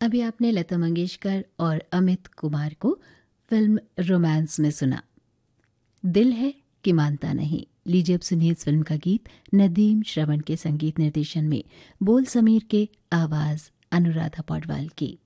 अभी आपने लता मंगेशकर और अमित कुमार को फिल्म रोमांस में सुना। दिल है कि मानता नहीं। लीजिए अब सुनिए इस फिल्म का गीत नदीम श्रवण के संगीत निर्देशन में, बोल समीर के, आवाज अनुराधा पौडवाल की।